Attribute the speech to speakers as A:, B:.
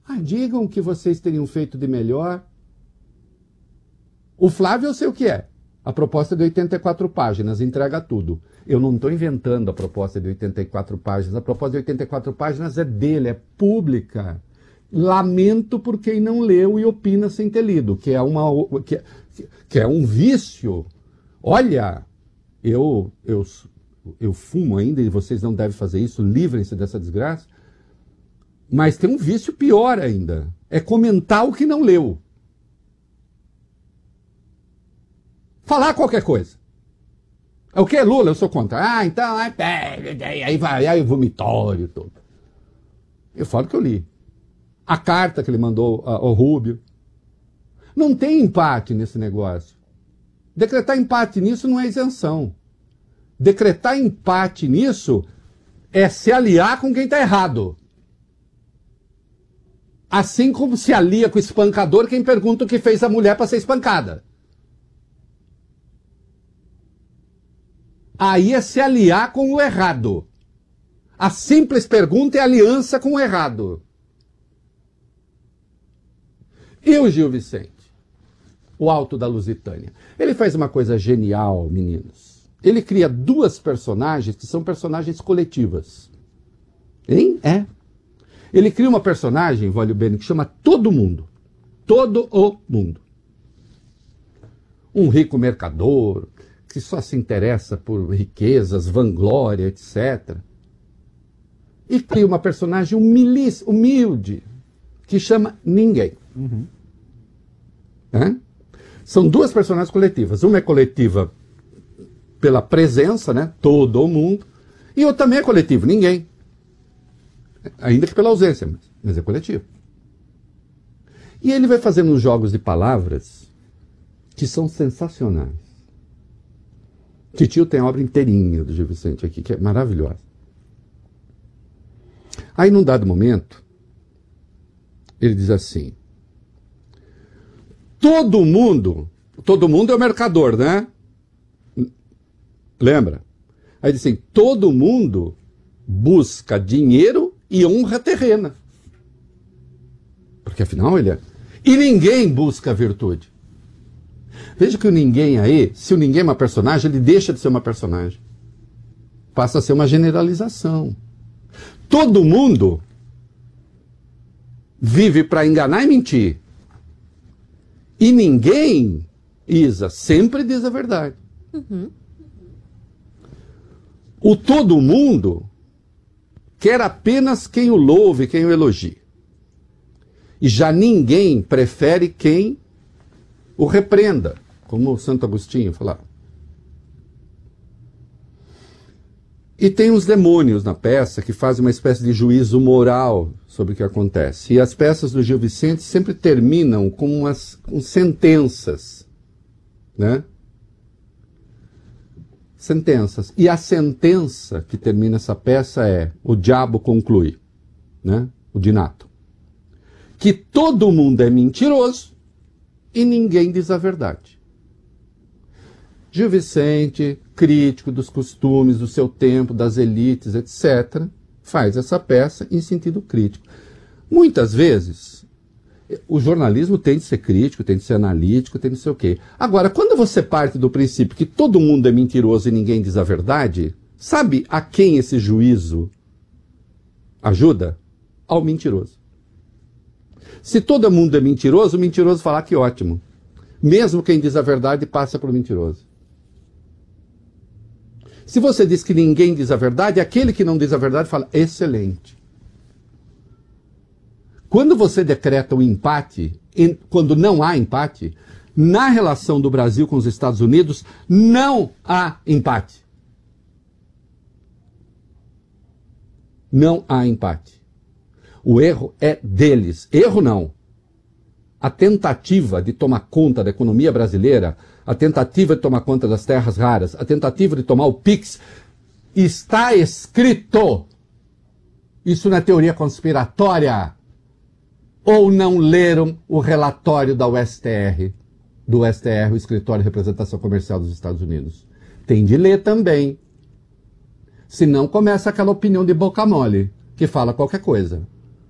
A: Digam o que vocês teriam feito de melhor. O Flávio eu sei o que é. A proposta de 84 páginas, entrega tudo. Eu não estou inventando a proposta de 84 páginas. A proposta de 84 páginas é dele, é pública. Lamento por quem não leu e opina sem ter lido, que é um vício. Olha, eu fumo ainda e vocês não devem fazer isso, livrem-se dessa desgraça. Mas tem um vício pior ainda, é comentar o que não leu. Falar qualquer coisa. É o que, Lula? Eu sou contra. Então, aí vai, aí o vomitório todo. Eu falo que eu li. A carta que ele mandou ao Rubio. Não tem empate nesse negócio. Decretar empate nisso não é isenção. Decretar empate nisso é se aliar com quem está errado. Assim como se alia com o espancador quem pergunta o que fez a mulher para ser espancada. Aí é se aliar com o errado. A simples pergunta é aliança com o errado. E o Gil Vicente? O Alto da Lusitânia. Ele faz uma coisa genial, meninos. Ele cria duas personagens que são personagens coletivas. Hein? Ele cria uma personagem, Vólio Bene, que chama Todo Mundo. Todo o mundo. Um rico mercador, que só se interessa por riquezas, vanglória, etc. E cria uma personagem humilde, que chama Ninguém.
B: Uhum.
A: São duas personagens coletivas. Uma é coletiva pela presença, né? Todo mundo. E outra também é coletivo, Ninguém. Ainda que pela ausência, mas é coletivo. E ele vai fazendo uns jogos de palavras que são sensacionais. Titio tem a obra inteirinha do Gil Vicente aqui, que é maravilhosa. Aí, num dado momento, ele diz assim: todo mundo é o mercador, né? Lembra? Aí diz assim: todo mundo busca dinheiro e honra terrena. Porque afinal ele é. E ninguém busca virtude. Veja que o ninguém aí, se o ninguém é uma personagem, ele deixa de ser uma personagem. Passa a ser uma generalização. Todo mundo vive para enganar e mentir. E ninguém, Isa, sempre diz a verdade.
C: Uhum.
A: O todo mundo quer apenas quem o louve, quem o elogie. E já ninguém prefere quem o repreenda, como o Santo Agostinho falava. E tem uns demônios na peça que fazem uma espécie de juízo moral sobre o que acontece. E as peças do Gil Vicente sempre terminam com sentenças, né? Sentenças. E a sentença que termina essa peça é: o diabo conclui, né? O Dinato. Que todo mundo é mentiroso e ninguém diz a verdade. Gil Vicente, crítico dos costumes do seu tempo, das elites, etc., faz essa peça em sentido crítico. Muitas vezes, o jornalismo tem de ser crítico, tem de ser analítico, tem de ser o quê? Agora, quando você parte do princípio que todo mundo é mentiroso e ninguém diz a verdade, sabe a quem esse juízo ajuda? Ao mentiroso. Se todo mundo é mentiroso, o mentiroso fala que ótimo. Mesmo quem diz a verdade passa por mentiroso. Se você diz que ninguém diz a verdade, aquele que não diz a verdade fala excelente. Quando você decreta o empate, quando não há empate, na relação do Brasil com os Estados Unidos, não há empate. Não há empate. O erro é deles. Erro não. A tentativa de tomar conta da economia brasileira, a tentativa de tomar conta das terras raras, a tentativa de tomar o PIX, está escrito. Isso não é teoria conspiratória. Ou não leram o relatório da USTR, o Escritório de Representação Comercial dos Estados Unidos. Tem de ler também. Senão começa aquela opinião de boca mole, que fala qualquer coisa.